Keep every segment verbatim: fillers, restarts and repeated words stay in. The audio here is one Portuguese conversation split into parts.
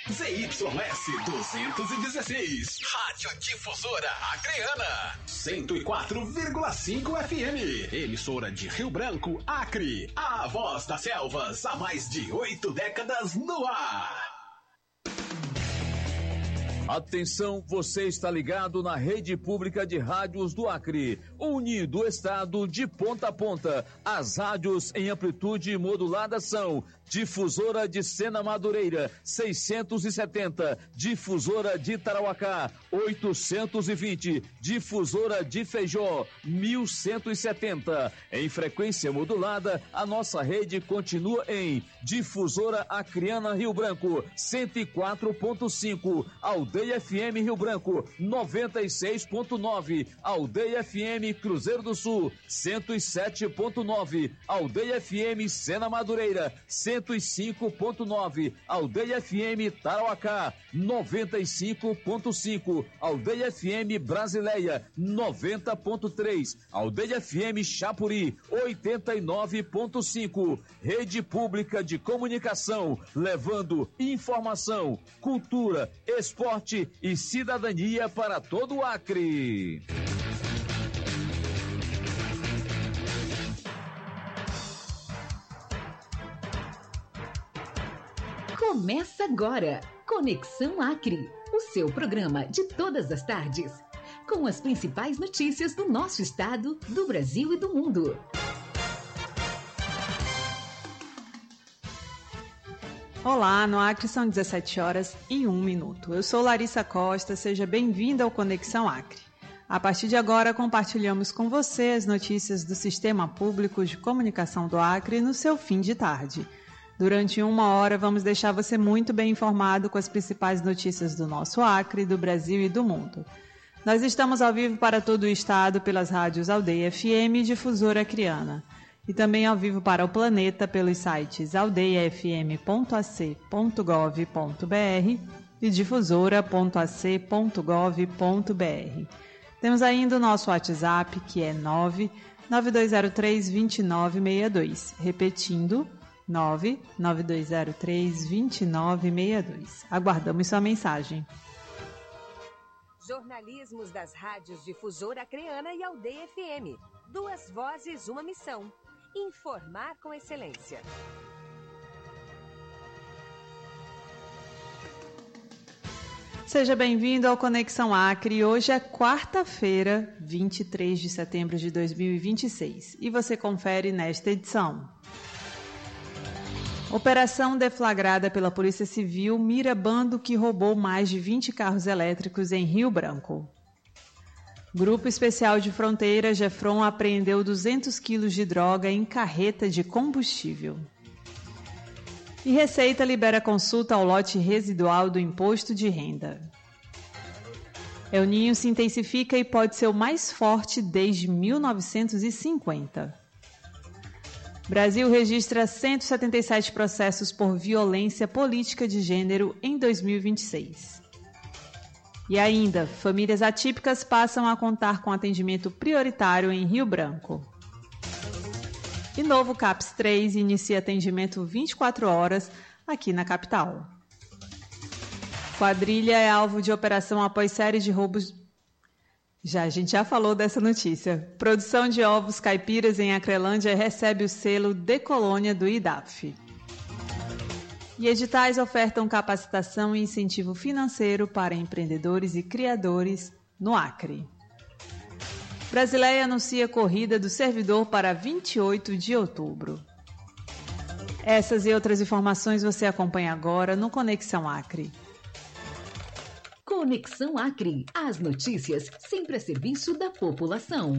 Z Y S duzentos e dezesseis. Rádio Difusora Acreana. cento e quatro vírgula cinco F M. Emissora de Rio Branco, Acre. A voz das selvas há mais de oito décadas no ar. Atenção, você está ligado na rede pública de rádios do Acre, unindo o estado de ponta a ponta. As rádios em amplitude modulada são Difusora de Sena Madureira, seiscentos e setenta, Difusora de Tarauacá, oitocentos e vinte, Difusora de Feijó, mil cento e setenta. Em frequência modulada, a nossa rede continua em Difusora Acreana Rio Branco, cento e quatro ponto cinco, Aldeia F M Rio Branco, noventa e seis ponto nove, Aldeia F M Cruzeiro do Sul, cento e sete ponto nove, Aldeia F M Sena Madureira, cento e cinco ponto nove, Aldeia F M Tarauacá, noventa e cinco ponto cinco, Aldeia F M Brasileia, noventa ponto três, Aldeia F M Chapuri, oitenta e nove ponto cinco. Rede Pública de Comunicação, levando informação, cultura, esporte e cidadania para todo o Acre. Começa agora, Conexão Acre, o seu programa de todas as tardes, com as principais notícias do nosso estado, do Brasil e do mundo. Olá, no Acre são dezessete horas e um minuto. Eu sou Larissa Costa, seja bem-vinda ao Conexão Acre. A partir de agora, compartilhamos com você as notícias do Sistema Público de Comunicação do Acre no seu fim de tarde. Durante uma hora, vamos deixar você muito bem informado com as principais notícias do nosso Acre, do Brasil e do mundo. Nós estamos ao vivo para todo o estado pelas rádios Aldeia F M e Difusora Acreana. E também ao vivo para o planeta pelos sites aldeia f m ponto a c ponto gov ponto b r e difusora ponto a c ponto gov ponto b r. Temos ainda o nosso WhatsApp, que é nove nove dois zero três, dois nove seis dois. Repetindo, nove nove dois zero três, dois nove seis dois. Aguardamos sua mensagem. Jornalismos das rádios Difusora Acreana e Aldeia F M. Duas vozes, uma missão. Informar com excelência. Seja bem-vindo ao Conexão Acre. Hoje é quarta-feira, vinte e três de setembro de dois mil e vinte e seis. E você confere nesta edição. Operação deflagrada pela Polícia Civil mira bando que roubou mais de vinte carros elétricos em Rio Branco. Grupo Especial de Fronteira, Gefron, apreendeu duzentos quilos de droga em carreta de combustível. E Receita libera consulta ao lote residual do Imposto de Renda. El Ninho se intensifica e pode ser o mais forte desde mil novecentos e cinquenta. Brasil registra cento e setenta e sete processos por violência política de gênero em dois mil e vinte e seis. E ainda, famílias atípicas passam a contar com atendimento prioritário em Rio Branco. E novo CAPS três inicia atendimento vinte e quatro horas aqui na capital. Quadrilha é alvo de operação após série de roubos. Já, a gente já falou dessa notícia. Produção de ovos caipiras em Acrelândia recebe o selo de Colônia do I D A F. E editais ofertam capacitação e incentivo financeiro para empreendedores e criadores no Acre. Brasileia anuncia corrida do servidor para vinte e oito de outubro. Essas e outras informações você acompanha agora no Conexão Acre. Conexão Acre. As notícias sempre a serviço da população.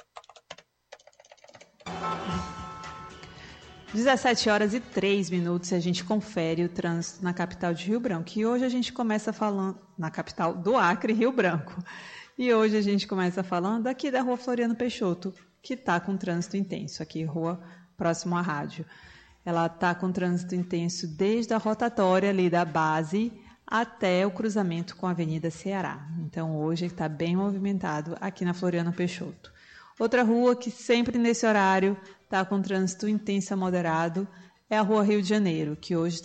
dezessete horas e três minutos, a gente confere o trânsito na capital de Rio Branco. E hoje a gente começa falando na capital do Acre, Rio Branco. E hoje a gente começa falando aqui da Rua Floriano Peixoto, que está com trânsito intenso, aqui rua próximo à rádio. Ela está com trânsito intenso desde a rotatória ali da base até o cruzamento com a Avenida Ceará. Então hoje está bem movimentado aqui na Floriano Peixoto. Outra rua que sempre nesse horário está com trânsito intenso a moderado é a Rua Rio de Janeiro, que hoje está